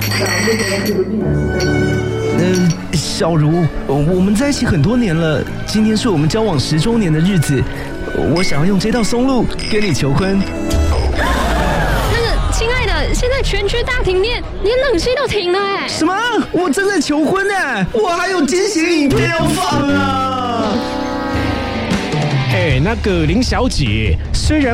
小茹，我们在一起很多年了，今天是我们交往10周年的日子，我想要用这道松露跟你求婚。 亲爱的，现在全区大停电，连冷气都停了哎！ 什么？我正在求婚哎，我还有惊喜影片要放啊！ 那个林小姐，虽然